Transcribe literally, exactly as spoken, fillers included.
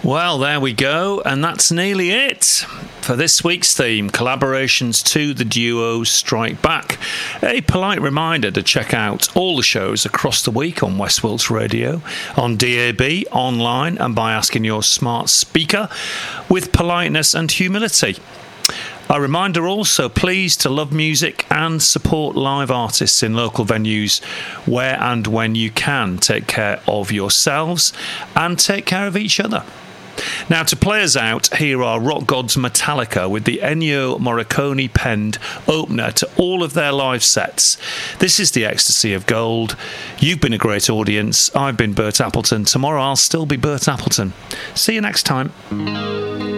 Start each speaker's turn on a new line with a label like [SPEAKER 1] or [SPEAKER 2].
[SPEAKER 1] Well, there we go, and that's nearly it for this week's theme, Collaborations to the Duo Strike Back. A polite reminder to check out all the shows across the week on Westworld's Radio, on D A B, online, and by asking your smart speaker with politeness and humility. A reminder also, please, to love music and support live artists in local venues where and when you can. Take care of yourselves and take care of each other. Now, to play us out, here are Rock Gods Metallica with the Ennio Morricone penned opener to all of their live sets. This is The Ecstasy of Gold. You've been a great audience. I've been Bert Appleton. Tomorrow I'll still be Bert Appleton. See you next time.